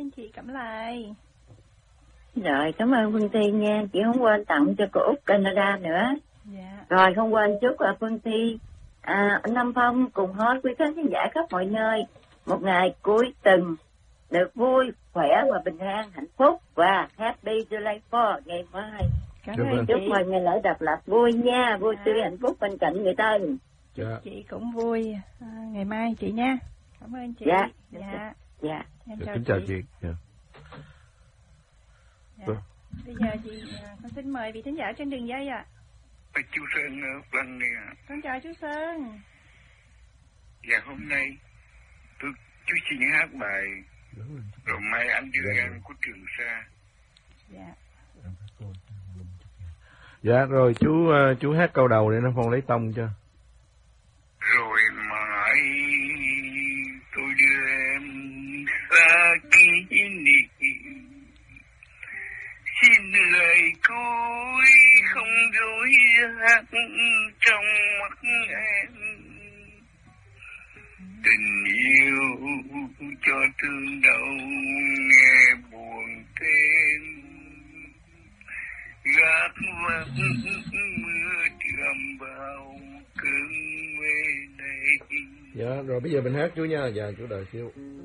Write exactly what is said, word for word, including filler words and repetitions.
ơn chị Cẩm Lài. Rồi, cảm ơn Phương Thi nha. Chị không quên tặng cho cô Út Canada nữa. Dạ. Rồi, không quên chúc là Phương Thi, à, anh Nam Phong cùng hết quý khán giả khắp mọi nơi một ngày cuối tuần được vui, khỏe và bình an, hạnh phúc và happy July fourth ngày mai. Cảm ơn Chúc chị. mừng ngày lễ độc lập vui nha, vui tươi hạnh phúc bên cạnh người thân. Dạ. Chị cũng vui à, ngày mai chị nha. Cảm ơn chị. Dạ. Dạ. Dạ. Em Dạ, chào kính chị. chào chị. Dạ. Dạ. Bây giờ chị à, con xin mời vị thính giả trên đường dây ạ. À. Chú Sơn ở Vân nè. Con chào chú Sơn. Dạ hôm nay tôi chú xin hát bài Rồi Mai Anh Đưa Em của Trường Sa. Dạ. Dạ rồi chú uh, chú hát câu đầu để nó Phong lấy tông cho. Rồi mãi tôi đưa em xa kỷ niệm, xin lời cuối không dối hát trong mắt em. Tình yêu cho thương đau nghe buồn thêm, gác vắng mưa trầm vào cơn mê này. Dạ rồi bây giờ mình hát chú nha. Dạ chú đợi xíu.